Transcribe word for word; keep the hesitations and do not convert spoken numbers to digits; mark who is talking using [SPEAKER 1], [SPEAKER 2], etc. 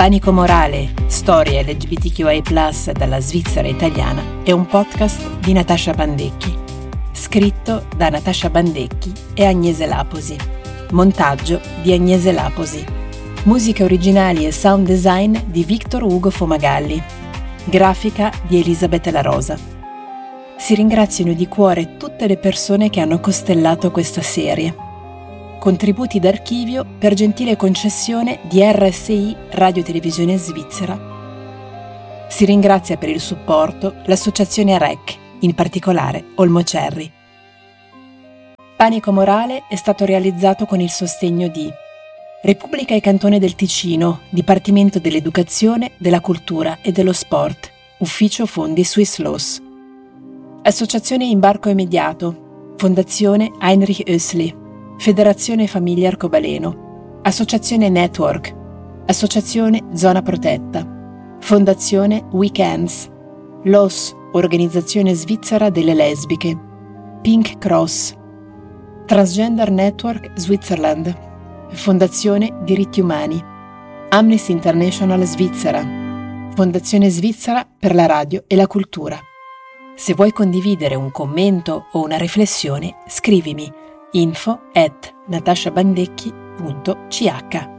[SPEAKER 1] Panico Morale, storie L G B T Q I plus, dalla Svizzera italiana, è un podcast di Natascia Bandecchi. Scritto da Natascia Bandecchi e Agnese Laposi. Montaggio di Agnese Laposi. Musiche originali e sound design di Victor Ugo Fumagalli. Grafica di Elisabetta La Rosa. Si ringraziano di cuore tutte le persone che hanno costellato questa serie. Contributi d'archivio per gentile concessione di R S I Radio Televisione Svizzera. Si ringrazia per il supporto l'associazione R E C, in particolare Olmo Cerri. Panico Morale è stato realizzato con il sostegno di Repubblica e Cantone del Ticino, Dipartimento dell'Educazione, della Cultura e dello Sport, Ufficio Fondi Swiss Laws. Associazione Imbarco Immediato, Fondazione Heinrich Oesli, Federazione Famiglia Arcobaleno, Associazione Network, Associazione Zona Protetta, Fondazione Weekends, L O S, Organizzazione Svizzera delle Lesbiche, Pink Cross, Transgender Network Switzerland, Fondazione Diritti Umani, Amnesty International Svizzera, Fondazione Svizzera per la Radio e la Cultura. Se vuoi condividere un commento o una riflessione, scrivimi info at natasciabandecchi punto c h.